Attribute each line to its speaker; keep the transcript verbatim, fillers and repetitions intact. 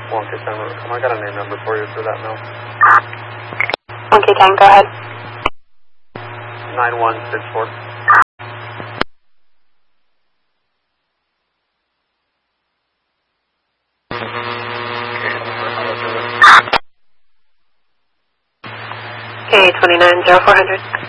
Speaker 1: one K ten, I got a name number for you for that now.
Speaker 2: one K ten, go ahead.
Speaker 1: nine one six four.
Speaker 2: Okay, twenty-nine zero four hundred.